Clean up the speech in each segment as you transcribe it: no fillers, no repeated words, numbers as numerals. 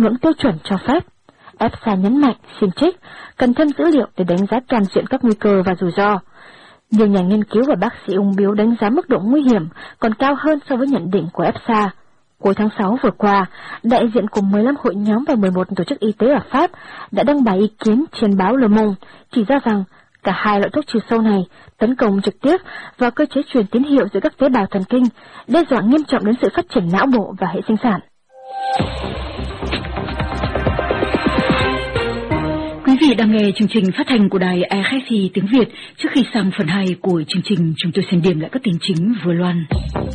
ngưỡng tiêu chuẩn cho phép. EFSA nhấn mạnh, xin trích, cần thêm dữ liệu để đánh giá toàn diện các nguy cơ và rủi ro. Nhiều nhà nghiên cứu và bác sĩ ung bướu đánh giá mức độ nguy hiểm còn cao hơn so với nhận định của EFSA. Cuối tháng 6 vừa qua, đại diện của 15 hội nhóm và 11 tổ chức y tế ở Pháp đã đăng bài ý kiến trên báo Le Monde, chỉ ra rằng cả hai loại thuốc trừ sâu này tấn công trực tiếp vào cơ chế truyền tín hiệu giữa các tế bào thần kinh, đe dọa nghiêm trọng đến sự phát triển não bộ và hệ sinh sản. Quý vị đang nghe chương trình phát thanh của đài RFI tiếng Việt. Trước khi sang phần 2 của chương trình, chúng tôi xin điểm lại các tin chính vừa loan.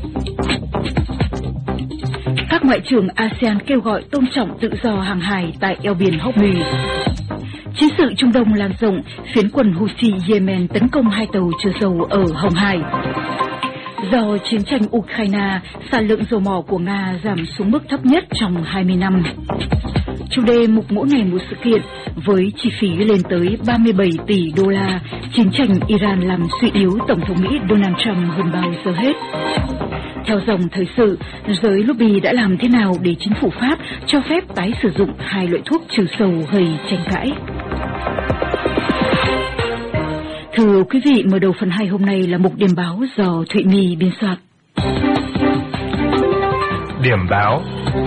Các ngoại trưởng ASEAN kêu gọi tôn trọng tự do hàng hải tại eo biển Hormuz. Chiến sự Trung Đông lan rộng, phiến quân Houthi Yemen tấn công 2 tàu chở dầu ở Hồng Hải. Do chiến tranh Ukraine, sản lượng dầu mỏ của Nga giảm xuống mức thấp nhất trong 20 năm. Chủ đề mục mỗi ngày một sự kiện với chi phí lên tới 37 tỷ đô la, chiến tranh Iran làm suy yếu Tổng thống Mỹ Donald Trump hơn bao giờ hết. Theo dòng thời sự, giới lobby đã làm thế nào để chính phủ Pháp cho phép tái sử dụng 2 loại thuốc trừ sâu gây tranh cãi? Thưa quý vị, mở đầu phần 2 hôm nay là mục điểm báo do Thụy My biên soạn. Điểm báo.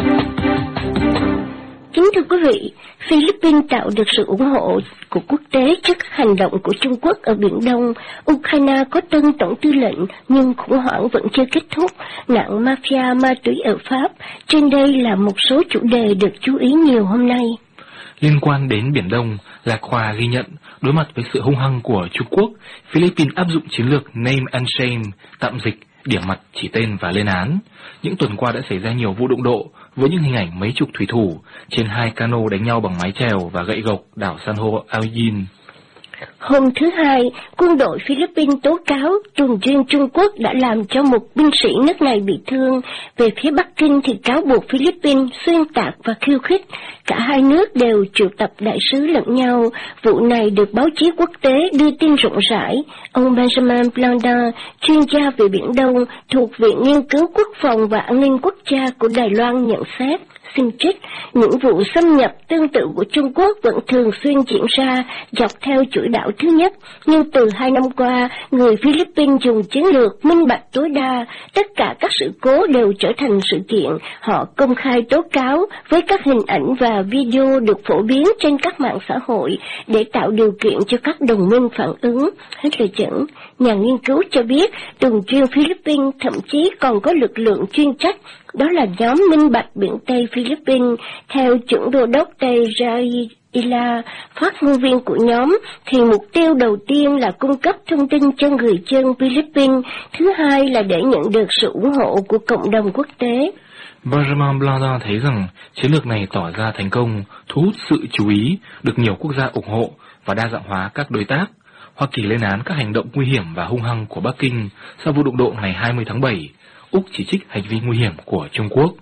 Kính thưa quý vị, Philippines tạo được sự ủng hộ của quốc tế trước các hành động của Trung Quốc ở Biển Đông. Ukraine có tân tổng tư lệnh nhưng khủng hoảng vẫn chưa kết thúc. Nạn mafia ma túy ở Pháp. Trên đây là một số chủ đề được chú ý nhiều hôm nay. Liên quan đến Biển Đông, Lạc Hòa ghi nhận đối mặt với sự hung hăng của Trung Quốc, Philippines áp dụng chiến lược Name and Shame, tạm dịch, điểm mặt, chỉ tên và lên án. Những tuần qua đã xảy ra nhiều vụ đụng độ với những hình ảnh mấy chục thủy thủ trên 2 cano đánh nhau bằng mái chèo và gậy gộc đảo san hô Aoyin. Hôm thứ Hai, quân đội Philippines tố cáo tuần duyên Trung Quốc đã làm cho một binh sĩ nước này bị thương. Về phía Bắc Kinh thì cáo buộc Philippines xuyên tạc và khiêu khích. Cả hai nước đều triệu tập đại sứ lẫn nhau. Vụ này được báo chí quốc tế đưa tin rộng rãi. Ông Benjamin Blanda, chuyên gia về Biển Đông thuộc Viện Nghiên cứu Quốc phòng và An ninh Quốc gia của Đài Loan nhận xét. Xin trích, những vụ xâm nhập tương tự của Trung Quốc vẫn thường xuyên diễn ra dọc theo chuỗi đảo thứ nhất, nhưng từ 2 năm qua, người Philippines dùng chiến lược minh bạch tối đa, tất cả các sự cố đều trở thành sự kiện. Họ công khai tố cáo với các hình ảnh và video được phổ biến trên các mạng xã hội để tạo điều kiện cho các đồng minh phản ứng. Hết lời dẫn, nhà nghiên cứu cho biết tuần duyên Philippines thậm chí còn có lực lượng chuyên trách, đó là nhóm minh bạch Biển Tây Philippines. Theo trưởng đô đốc Tây Raila, phát ngôn viên của nhóm, thì mục tiêu đầu tiên là cung cấp thông tin cho người dân Philippines, thứ hai là để nhận được sự ủng hộ của cộng đồng quốc tế. Benjamin Blanda thấy rằng chiến lược này tỏ ra thành công, thu hút sự chú ý, được nhiều quốc gia ủng hộ và đa dạng hóa các đối tác. Hoa Kỳ lên án các hành động nguy hiểm và hung hăng của Bắc Kinh sau vụ đụng độ ngày 20 tháng 7. Úc chỉ trích hành vi nguy hiểm của Trung Quốc.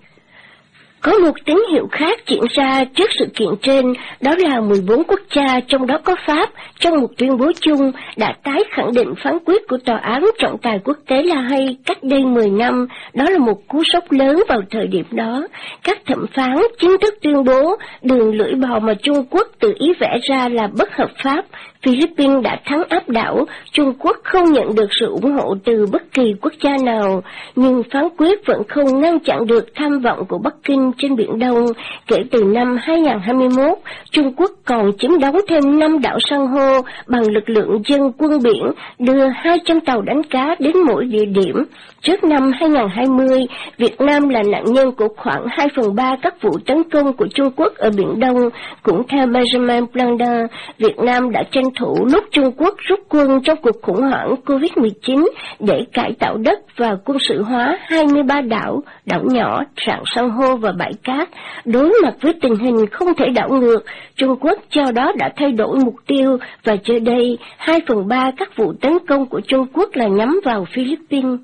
Có một tín hiệu khác diễn ra trước sự kiện trên, đó là 14 quốc gia, trong đó có Pháp, trong một tuyên bố chung đã tái khẳng định phán quyết của Tòa án trọng tài quốc tế La Hay cách đây 10 năm. Đó là một cú sốc lớn vào thời điểm đó. Các thẩm phán chính thức tuyên bố đường lưỡi bò mà Trung Quốc tự ý vẽ ra là bất hợp pháp. Philippines đã thắng áp đảo, Trung Quốc không nhận được sự ủng hộ từ bất kỳ quốc gia nào, nhưng phán quyết vẫn không ngăn chặn được tham vọng của Bắc Kinh trên Biển Đông. Kể từ năm 2021, Trung Quốc còn chiếm đóng thêm 5 đảo san hô bằng lực lượng dân quân biển, đưa 200 tàu đánh cá đến mỗi địa điểm. Trước năm 2020, Việt Nam là nạn nhân của khoảng 2/3 các vụ tấn công của Trung Quốc ở Biển Đông. Cũng theo Benjamin Blanda, Việt Nam đã tranh thủ lúc Trung Quốc rút quân trong cuộc khủng hoảng COVID-19 để cải tạo đất và quân sự hóa 23 đảo nhỏ, rạn san hô và bãi cát. Đối mặt với tình hình không thể đảo ngược, Trung Quốc do đó đã thay đổi mục tiêu và giờ đây 2/3 các vụ tấn công của Trung Quốc là nhắm vào Philippines.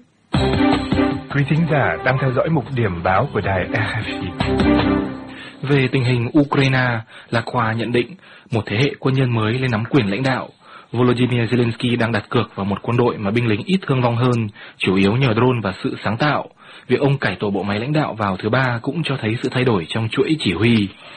Quý thính giả đang theo dõi mục điểm báo của đài RFI. Về tình hình Ukraine, Lạc Hòa nhận định một thế hệ quân nhân mới lên nắm quyền lãnh đạo. Volodymyr Zelensky đang đặt cược vào một quân đội mà binh lính ít thương vong hơn, chủ yếu nhờ drone và sự sáng tạo. Việc ông cải tổ bộ máy lãnh đạo vào thứ Ba cũng cho thấy sự thay đổi trong chuỗi chỉ huy.